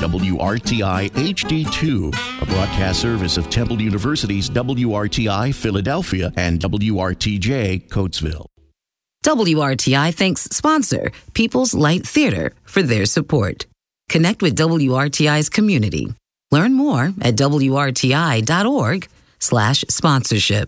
WRTI HD2, a broadcast service of Temple University's WRTI Philadelphia and WRTJ Coatesville. WRTI thanks sponsor People's Light Theater for their support. Connect with WRTI's community. Learn more at WRTI.org/sponsorship.